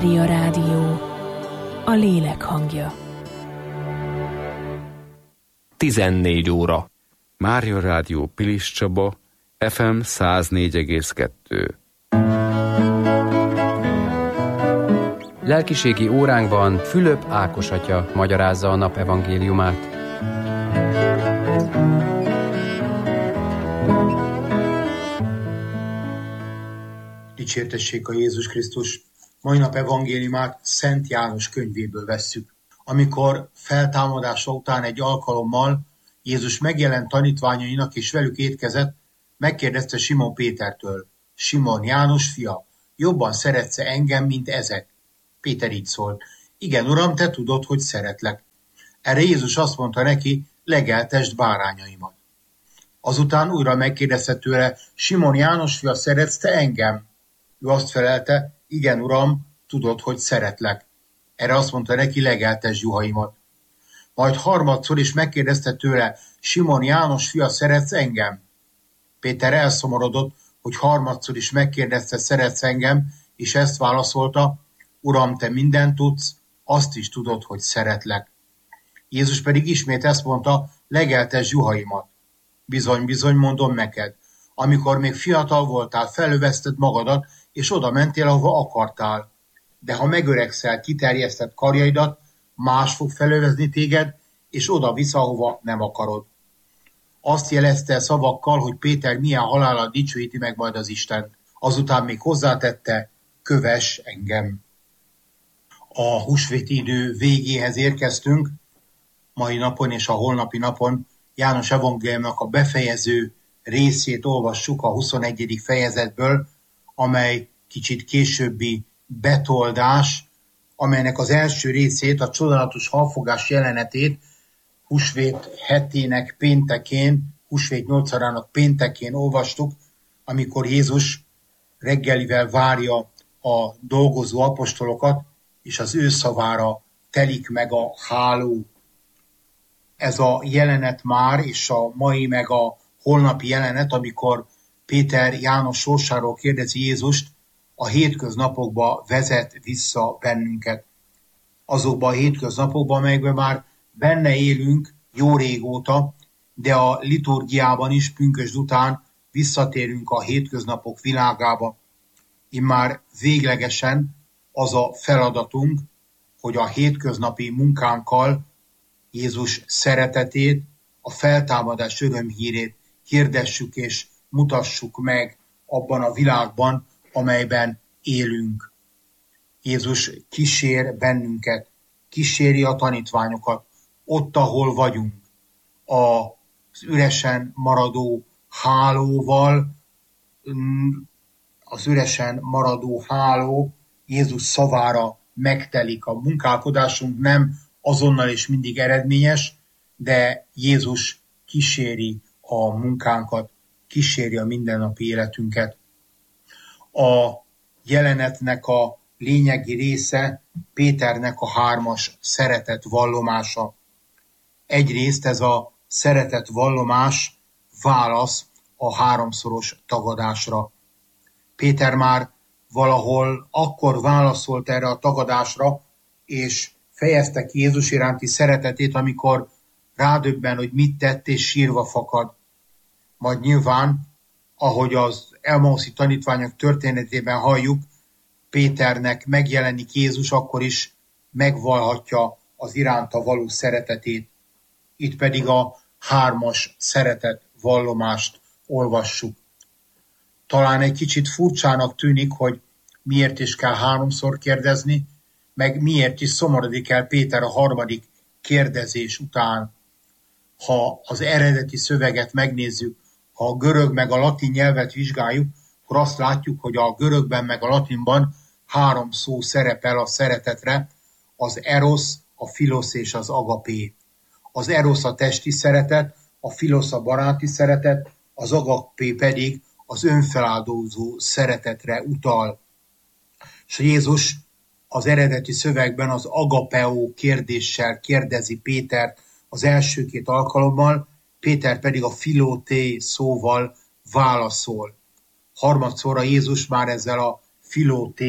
Mária Rádió, a lélek hangja. 14 óra. Mária Rádió Pilis Csaba, FM 104,2. Lelkiségi óránkban Fülöp Ákos atya magyarázza a nap evangéliumát. Dicsértessék a Jézus Krisztus! Mai nap evangéliumát Szent János könyvéből vesszük. Amikor feltámadása után egy alkalommal Jézus megjelent tanítványainak és velük étkezett, megkérdezte Simon Pétertől: Simon, János fia, jobban szeretsz-e engem, mint ezek? Péter így szólt: igen, Uram, te tudod, hogy szeretlek. Erre Jézus azt mondta neki: legeltesd bárányaimat. Azután újra megkérdezte tőle: Simon, János fia, szeretsz te engem? Ő azt felelte: igen, Uram, tudod, hogy szeretlek. Erre azt mondta neki: legeltesd juhaimat. Majd harmadszor is megkérdezte tőle: Simon, János fia, szeretsz engem? Péter elszomorodott, hogy harmadszor is megkérdezte: szeretsz engem, és ezt válaszolta: Uram, te mindent tudsz, azt is tudod, hogy szeretlek. Jézus pedig ismét ezt mondta: legeltesd juhaimat. Bizony, bizony, mondom neked, amikor még fiatal voltál, felöveszted magadat, és oda mentél, ahova akartál. De ha megöregszel, kiterjeszted karjaidat, más fog felövezni téged, és oda visz, ahova nem akarod. Azt jelezte szavakkal, hogy Péter milyen halállal dicsőíti meg majd az Istent. Azután még hozzátette: kövess engem. A húsvéti idő végéhez érkeztünk. Mai napon és a holnapi napon János evangéliumnak a befejező részét olvassuk a 21. fejezetből, amely kicsit későbbi betoldás, amelynek az első részét, a csodálatos halfogás jelenetét húsvét hetének péntekén, húsvét 8-ának péntekén olvastuk, amikor Jézus reggelivel várja a dolgozó apostolokat, és az ő szavára telik meg a háló. Ez a jelenet már, és a mai meg a holnapi jelenet, amikor Péter János sorsáról kérdezi Jézust, a hétköznapokba vezet vissza bennünket. Azokban a hétköznapokban, amelyekben már benne élünk jó régóta, de a liturgiában is pünkösd után visszatérünk a hétköznapok világába. Immár véglegesen az a feladatunk, hogy a hétköznapi munkánkkal Jézus szeretetét, a feltámadás örömhírét hirdessük és mutassuk meg abban a világban, amelyben élünk. Jézus kísér bennünket, kíséri a tanítványokat, ott, ahol vagyunk, az üresen maradó hálóval. Az üresen maradó háló Jézus szavára megtelik. A munkálkodásunk nem azonnal és mindig eredményes, de Jézus kíséri a munkánkat, kíséri a mindennapi életünket. A jelenetnek a lényegi része Péternek a 3-as szeretet vallomása. Egyrészt ez a szeretet vallomás válasz a 3-szoros tagadásra. Péter már valahol akkor válaszolt erre a tagadásra, és fejezte ki Jézus iránti szeretetét, amikor rádöbben, hogy mit tett, és sírva fakad. Majd nyilván, ahogy az Emmauszi tanítványok történetében halljuk, Péternek megjelenik Jézus, akkor is megvallhatja az iránta való szeretetét. Itt pedig a 3-as szeretet vallomást olvassuk. Talán egy kicsit furcsának tűnik, hogy miért is kell 3-szor kérdezni, meg miért is szomorodik el Péter a 3. kérdezés után. Ha az eredeti szöveget megnézzük, ha a görög meg a latin nyelvet vizsgáljuk, akkor azt látjuk, hogy a görögben meg a latinban 3 szó szerepel a szeretetre: az eros, a philos és az agapé. Az eros a testi szeretet, a philos a baráti szeretet, az agapé pedig az önfeláldozó szeretetre utal. És Jézus az eredeti szövegben az agapeo kérdéssel kérdezi Pétert az első 2 alkalommal, Péter pedig a filóté szóval válaszol. Harmadszorra Jézus már ezzel a filóté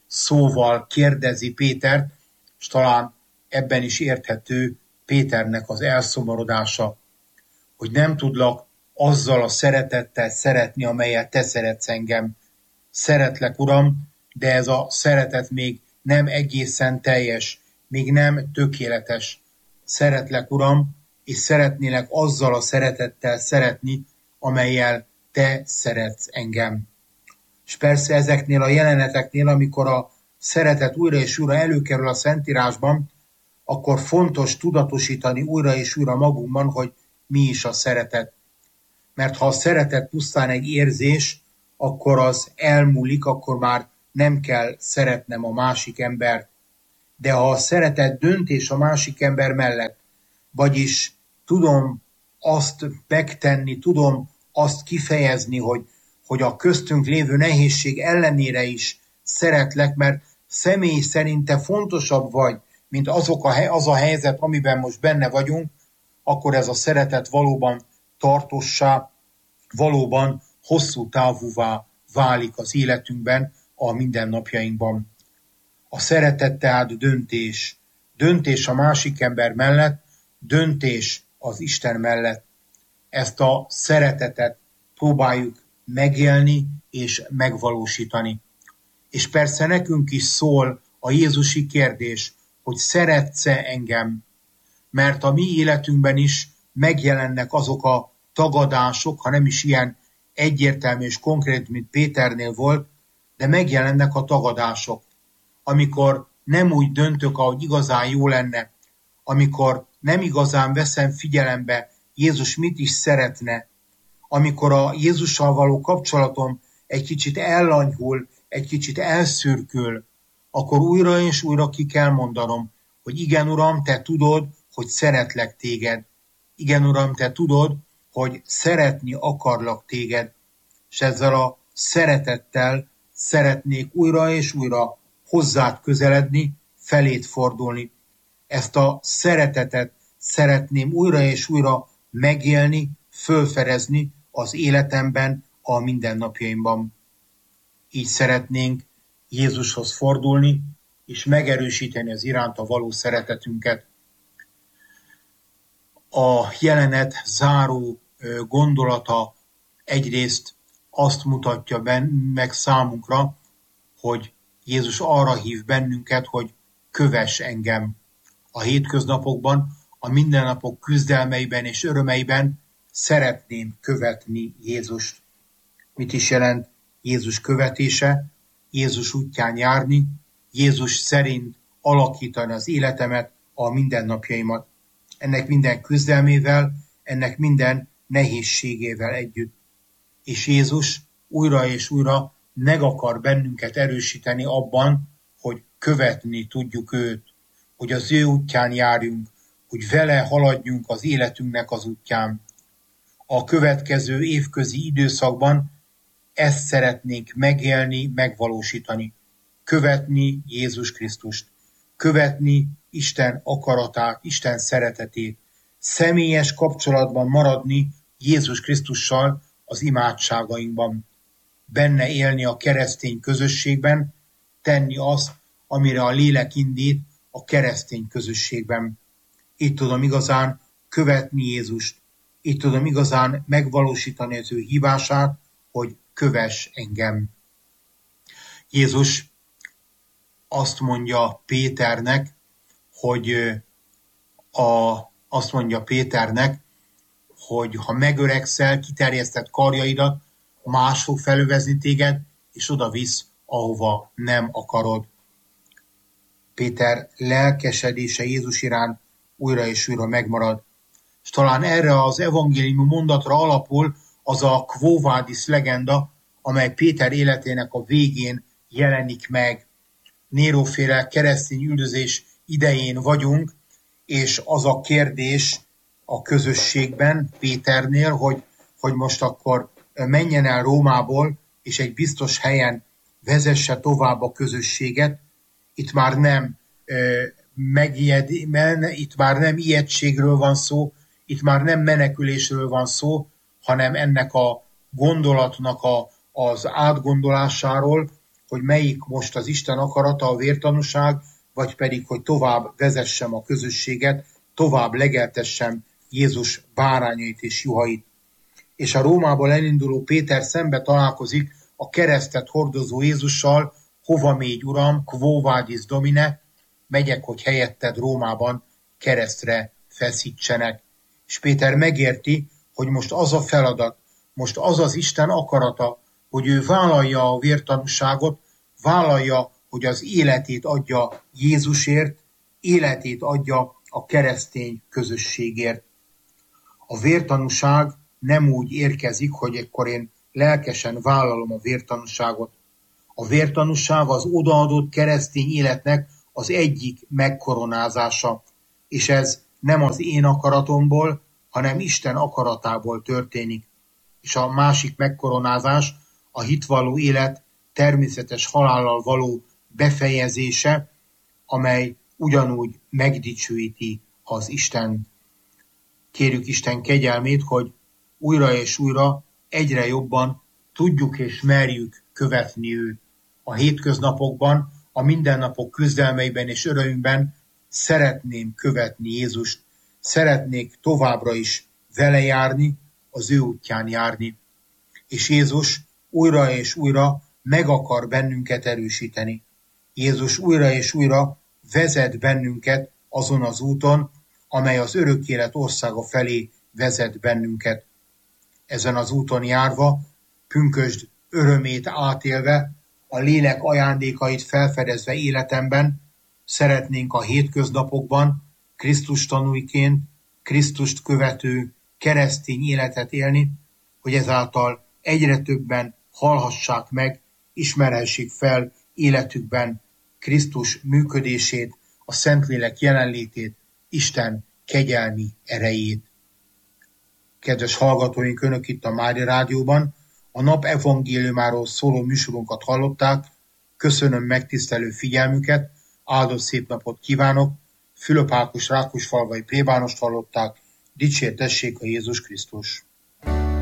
szóval kérdezi Pétert, és talán ebben is érthető Péternek az elszomorodása, hogy nem tudlak azzal a szeretettel szeretni, amelyet te szeretsz engem. Szeretlek, Uram, de ez a szeretet még nem egészen teljes, még nem tökéletes. Szeretlek, Uram, és szeretnélek azzal a szeretettel szeretni, amellyel te szeretsz engem. És persze ezeknél a jeleneteknél, amikor a szeretet újra és újra előkerül a Szentírásban, akkor fontos tudatosítani újra és újra magunkban, hogy mi is a szeretet. Mert ha a szeretet pusztán egy érzés, akkor az elmúlik, akkor már nem kell szeretnem a másik embert. De ha a szeretet döntés a másik ember mellett, vagyis tudom azt megtenni, tudom azt kifejezni, hogy a köztünk lévő nehézség ellenére is szeretlek, mert személy szerint te fontosabb vagy, mint az a helyzet, amiben most benne vagyunk, akkor ez a szeretet valóban tartossá, valóban hosszú távúvá válik az életünkben, a mindennapjainkban. A szeretet tehát döntés. Döntés a másik ember mellett, döntés az Isten mellett. Ezt a szeretetet próbáljuk megélni és megvalósítani. És persze nekünk is szól a jézusi kérdés, hogy szeretsz-e engem? Mert a mi életünkben is megjelennek azok a tagadások, ha nem is ilyen egyértelmű és konkrét, mint Péternél volt, de megjelennek a tagadások, amikor nem úgy döntök, ahogy igazán jó lenne, amikor nem igazán veszem figyelembe, Jézus mit is szeretne, amikor a Jézussal való kapcsolatom egy kicsit ellanyhul, egy kicsit elszürkül, akkor újra és újra ki kell mondanom, hogy igen, Uram, te tudod, hogy szeretlek téged. Igen, Uram, te tudod, hogy szeretni akarlak téged. És ezzel a szeretettel szeretnék újra és újra hozzád közeledni, feléd fordulni. Ezt a szeretetet szeretném újra és újra megélni, fölfedezni az életemben, a mindennapjaimban. Így szeretnénk Jézushoz fordulni, és megerősíteni az iránta való szeretetünket. A jelenet záró gondolata egyrészt azt mutatja meg számunkra, hogy Jézus arra hív bennünket, hogy kövess engem. A hétköznapokban, a mindennapok küzdelmeiben és örömeiben szeretném követni Jézust. Mit is jelent Jézus követése? Jézus útján járni, Jézus szerint alakítani az életemet, a mindennapjaimat. Ennek minden küzdelmével, ennek minden nehézségével együtt. És Jézus újra és újra meg akar bennünket erősíteni abban, hogy követni tudjuk őt, hogy az ő útján járjunk, hogy vele haladjunk az életünknek az útján. A következő évközi időszakban ezt szeretnénk megélni, megvalósítani. Követni Jézus Krisztust. Követni Isten akaratát, Isten szeretetét. Személyes kapcsolatban maradni Jézus Krisztussal az imádságainkban. Benne élni a keresztény közösségben, tenni azt, amire a lélek indít a keresztény közösségben. Itt tudom igazán követni Jézust. Itt tudom igazán megvalósítani az ő hívását, hogy kövess engem. Jézus azt mondja Péternek, hogy ha megöregszel, kiterjesztett karjaidat, más fog felövezni téged, és oda visz, ahova nem akarod. Péter lelkesedése Jézus iránt újra és újra megmarad. És talán erre az evangéliumi mondatra alapul az a Quo Vadis legenda, amely Péter életének a végén jelenik meg. Néróféle keresztény üldözés idején vagyunk, és az a kérdés a közösségben Péternél, hogy most akkor menjen el Rómából, és egy biztos helyen vezesse tovább a közösséget. Itt már nem ijegységről van szó, itt már nem menekülésről van szó, hanem ennek a gondolatnak az átgondolásáról, hogy melyik most az Isten akarata, a vértanúság, vagy pedig, hogy tovább vezessem a közösséget, tovább legeltessem Jézus bárányait és juhait. És a Rómából elinduló Péter szembe találkozik a keresztet hordozó Jézussal: hova mégy, Uram, quo vadis Domine, megyek, hogy helyetted Rómában keresztre feszítsenek. És Péter megérti, hogy most az a feladat, most az az Isten akarata, hogy ő vállalja a vértanúságot, vállalja, hogy az életét adja Jézusért, életét adja a keresztény közösségért. A vértanúság nem úgy érkezik, hogy ekkor én lelkesen vállalom a vértanúságot. A vértanúság az odaadott keresztény életnek az egyik megkoronázása, és ez nem az én akaratomból, hanem Isten akaratából történik. És a másik megkoronázás a hitvalló élet természetes halállal való befejezése, amely ugyanúgy megdicsőíti az Isten. Kérjük Isten kegyelmét, hogy újra és újra egyre jobban tudjuk és merjük követni őt. A hétköznapokban, a mindennapok küzdelmeiben és örömünkben szeretném követni Jézust, szeretnék továbbra is vele járni, az ő útján járni. És Jézus újra és újra meg akar bennünket erősíteni. Jézus újra és újra vezet bennünket azon az úton, amely az örök élet országa felé vezet bennünket. Ezen az úton járva, pünkösd örömét átélve, a lélek ajándékait felfedezve életemben, szeretnénk a hétköznapokban Krisztus tanúiként, Krisztust követő keresztény életet élni, hogy ezáltal egyre többen hallhassák meg, ismerhessék fel életükben Krisztus működését, a Szentlélek jelenlétét, Isten kegyelmi erejét. Kedves hallgatóink, Önök itt a Mária Rádióban a nap evangéliumáról szóló műsorunkat hallották. Köszönöm megtisztelő figyelmüket, áldott szép napot kívánok. Fülöp Ákos rákosfalvai plébánost hallották. Dicsértessék a Jézus Krisztus!